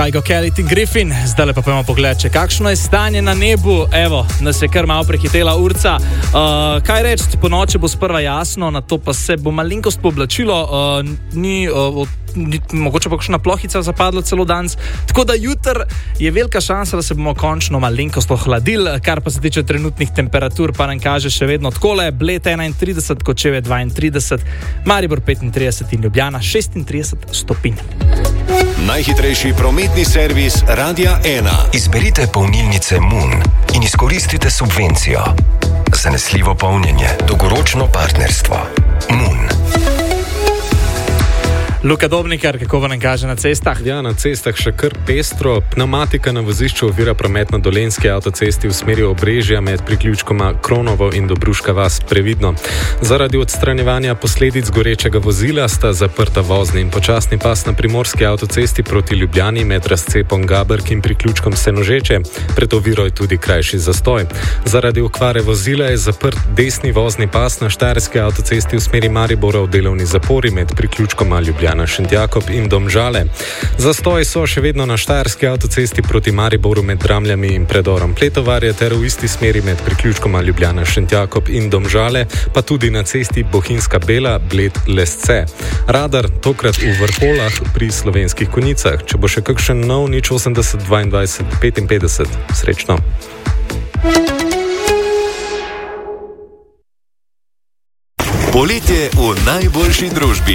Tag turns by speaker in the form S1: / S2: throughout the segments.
S1: Ajgo Kelly in Griffin, zdaj pa pojmo pogled, če kakšno je stanje na nebu. Evo, nas je kar malo prehitela urca. Kaj reči, po noči bo sprva jasno, na to pa se bo malenkost pooblačilo, mogoče pa kakšna plohica zapadla celo danes. Tako da jutr je velika šansa, da se bomo končno malenkost ohladili, kar pa se tiče trenutnih temperatur, pa nam kaže še vedno takole: Bled 31, Kočevje 32, Maribor 35 in Ljubljana 36 stopinj.
S2: Najhitrejši prometni servis Radia 1.
S3: Izberite polnilnice Moon in izkoristite subvencijo. Zanesljivo polnjenje, dolgoročno partnerstvo. Moon.
S1: Luka Dobnikar, kako vam kaže na cestah?
S4: Ja, na cestah še kar pestro. Pneumatika na vozišču ovira promet na Dolenjski avtocesti v smeri Obrežja med priključkoma Kronovo in Dobruška vas, previdno. Zaradi odstranjevanja posledic gorečega vozila sta zaprta vozni in počasni pas na Primorski avtocesti proti Ljubljani med razcepom Gaberk in priključkom Senožeče. Pred oviro je tudi krajši zastoj. Zaradi okvare vozila je zaprt desni vozni pas na Štajerski avtocesti v smeri Maribora v delovni zapori med priključkoma Ljubljana Šentjakob in Domžale. Zastoji so še vedno na Štajerski avtocesti proti Mariboru med Dramljami in predorom Pletovarje ter v isti smeri med priključkoma Ljubljana Šentjakob in Domžale, pa tudi na cesti Bohinjska Bela, Bled Lesce. Radar tokrat v Vrholah pri Slovenskih Konjicah. Če bo še kakšen nov 080 22 55. Srečno.
S2: Poletje v najboljši družbi.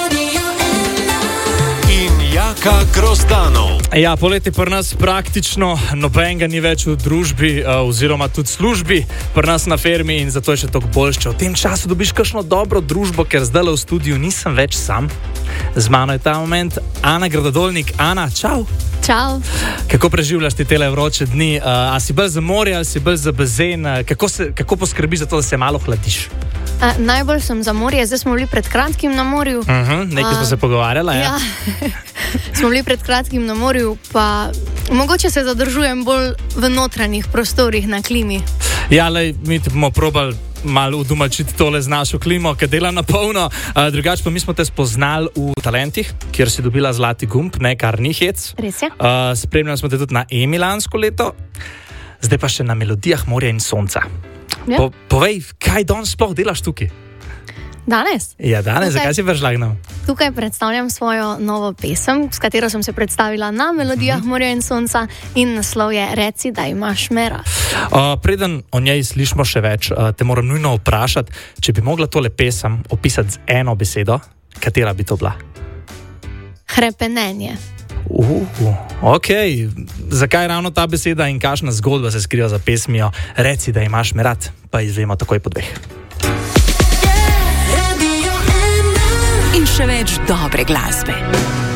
S2: Jaka Grozdano.
S1: Ja, poletje pri nas praktično nobenega ni več v družbi oziroma tudi službi pri nas na fermi in zato je še toliko boljše. V tem času dobiš kakšno dobro družbo, ker zdaj v studiu nisem več sam. Z mano je ta moment Ana Gradadolnik. Ana, čau.
S5: Čau.
S1: Kako preživljaš ti tele vroče dni? A si bolj za morje ali si bolj za bazen? Kako poskrbiš za to, da se malo hladiš?
S5: Najbolj sem za morje, zdaj smo bili pred kratkim na morju.
S1: Nekaj smo se pogovarjala, ja?
S5: Smo bili pred kratkim na morju, pa mogoče se zadržujem bolj v notranjih prostorih na klimi.
S1: Ja, mi te bomo probali malo udomačiti tole z našo klimo, ki dela na polno. Drugače pa mi smo te spoznali v Talentih, kjer si dobila zlati gumb, kar ni hec.
S5: Res je.
S1: Spremljali smo te tudi na Emi lansko leto, zdaj pa še na Melodijah morja in sonca.
S5: Ja.
S1: Povej, kaj danes sploh delaš tukaj?
S5: Danes?
S1: Ja, danes, zakaj si prišla?
S5: Tukaj predstavljam svojo novo pesem, s katero sem se predstavila na Melodijah morja in sonca in naslov je Reci, da imaš me rad.
S1: Preden o njej slišimo še več, te moram nujno vprašati, če bi mogla tole pesem opisati z eno besedo, katera bi to bila?
S5: Hrepenenje.
S1: Ok, zakaj ravno ta beseda in kakšna zgodba se skriva za pesmijo Reci, da imaš me rad, pa izvemo takoj po dveh.
S6: In še več dobre glasbe.